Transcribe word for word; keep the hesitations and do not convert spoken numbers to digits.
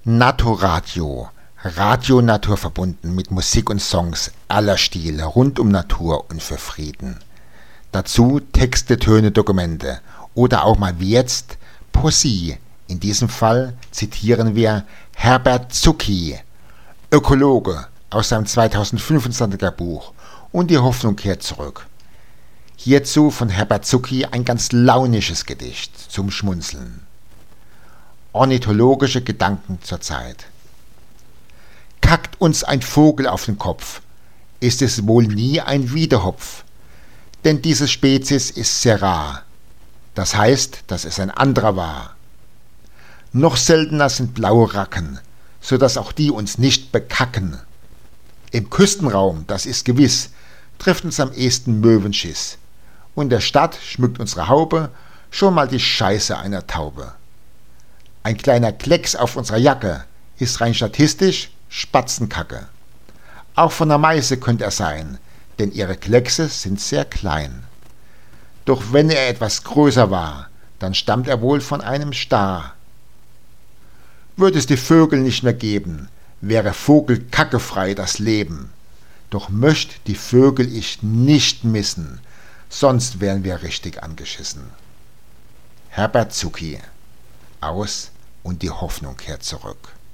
Naturradio. Radio naturverbunden mit Musik und Songs aller Stile rund um Natur und für Frieden. Dazu Texte, Töne, Dokumente oder auch mal wie jetzt Poesie. In diesem Fall zitieren wir Herbert Zucki, Ökologe, aus seinem zweitausendfünfundzwanziger Buch Und die Hoffnung kehrt zurück. Hierzu von Herbert Zucki ein ganz launisches Gedicht zum Schmunzeln. Ornithologische Gedanken zur Zeit. Kackt uns ein Vogel auf den Kopf, ist es wohl nie ein Wiedehopf, denn diese Spezies ist sehr rar. Das heißt, dass es ein anderer war. Noch seltener sind blaue Racken, so dass auch die uns nicht bekacken. Im Küstenraum, das ist gewiss, trifft uns am ehesten Möwenschiss. Und der Stadt schmückt unsere Haube schon mal die Scheiße einer Taube. Ein kleiner Klecks auf unserer Jacke ist rein statistisch Spatzenkacke. Auch von der Meise könnte er sein, denn ihre Kleckse sind sehr klein. Doch wenn er etwas größer war, dann stammt er wohl von einem Star. Würde es die Vögel nicht mehr geben, wäre vogelkackefrei das Leben. Doch möcht die Vögel ich nicht missen, sonst wären wir richtig angeschissen. Herbert Zucki. Aus und die Hoffnung kehrt zurück.